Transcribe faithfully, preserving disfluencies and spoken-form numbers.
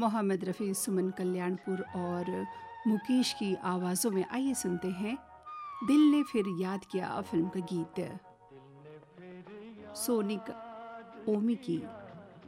मोहम्मद रफ़ी, सुमन कल्याणपुर और मुकेश की आवाज़ों में आइए सुनते हैं दिल ने फिर याद किया फिल्म का गीत सोनिक ओमी की